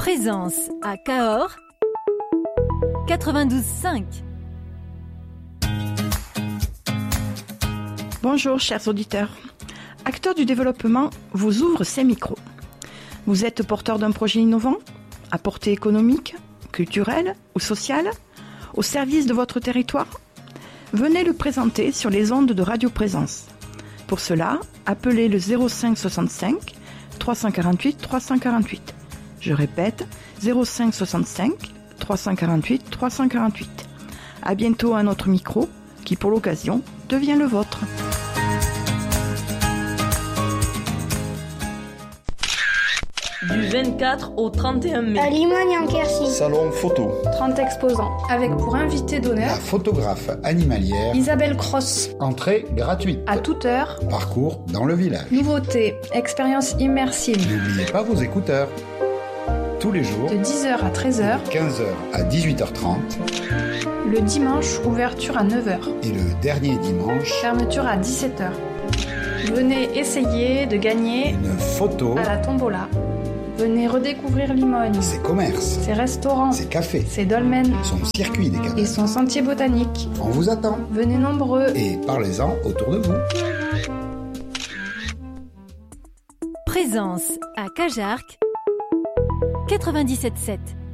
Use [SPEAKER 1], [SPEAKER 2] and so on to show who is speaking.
[SPEAKER 1] Présence à Cahors 92.5.
[SPEAKER 2] Bonjour chers auditeurs. Acteurs du développement vous ouvre ses micros. Vous êtes porteur d'un projet innovant, à portée économique, culturelle ou sociale, au service de votre territoire? Venez le présenter sur les ondes de Radio Présence. Pour cela, appelez le 05 65 348 348. Je répète, 05 65 348 348. À bientôt à notre micro, qui pour l'occasion devient le vôtre.
[SPEAKER 3] Du 24 au 31 mai.
[SPEAKER 4] À Limogne-en-Quercy.
[SPEAKER 5] Salon photo.
[SPEAKER 6] 30 exposants, avec pour invité d'honneur
[SPEAKER 5] La photographe animalière.
[SPEAKER 6] Isabelle Cross.
[SPEAKER 5] Entrée gratuite.
[SPEAKER 6] À toute heure.
[SPEAKER 5] Parcours dans le village.
[SPEAKER 6] Nouveautés, expérience immersive.
[SPEAKER 5] N'oubliez pas vos écouteurs. Tous les jours.
[SPEAKER 6] De 10h à 13h.
[SPEAKER 5] De 15h à 18h30.
[SPEAKER 6] Le dimanche, ouverture à 9h.
[SPEAKER 5] Et le dernier dimanche.
[SPEAKER 6] Fermeture à 17h. Venez essayer de gagner
[SPEAKER 5] une photo
[SPEAKER 6] à la tombola. Venez redécouvrir Limogne,
[SPEAKER 5] ses commerces,
[SPEAKER 6] ses restaurants,
[SPEAKER 5] ses cafés,
[SPEAKER 6] ses dolmens,
[SPEAKER 5] son circuit des cabanes
[SPEAKER 6] et son sentier botanique.
[SPEAKER 5] On vous attend.
[SPEAKER 6] Venez nombreux
[SPEAKER 5] et parlez-en autour de vous.
[SPEAKER 1] Présence à Cajarc 97.7.